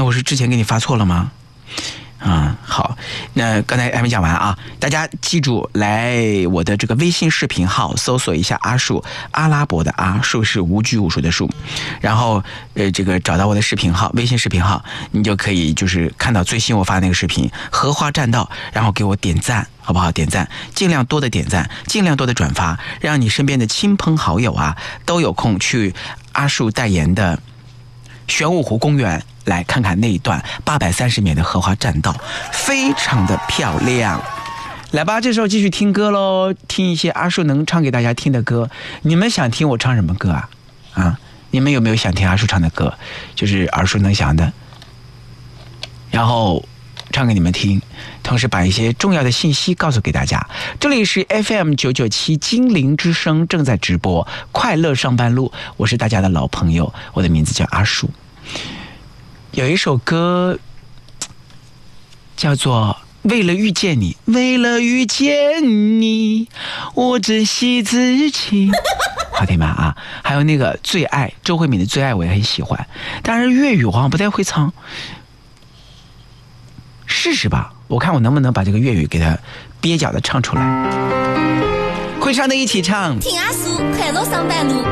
那我是之前给你发错了吗？好，那刚才还没讲完啊，大家记住来我的这个微信视频号搜索一下阿树，阿拉伯的阿，树是无拘无束的树，然后这个找到我的视频号，微信视频号，你就可以就是看到最新我发的那个视频荷花栈道，然后给我点赞好不好？点赞，尽量多的点赞，尽量多的转发，让你身边的亲朋好友啊都有空去阿树代言的玄武湖公园来看看那一段830米的荷花栈道，非常的漂亮。来吧，这时候继续听歌咯，听一些阿树能唱给大家听的歌。你们想听我唱什么歌啊？你们有没有想听阿树唱的歌？就是耳熟能详的，然后唱给你们听，同时把一些重要的信息告诉给大家。这里是 FM997 精灵之声正在直播快乐上班路，我是大家的老朋友，我的名字叫阿树。有一首歌叫做为了遇见你，为了遇见你我珍惜自己，好听吧啊？还有那个最爱，周慧敏的最爱我也很喜欢，但是粤语我好像不太会唱，试试吧，我看我能不能把这个粤语给它蹩脚的唱出来。会唱的一起唱， 听阿叔快乐上班路。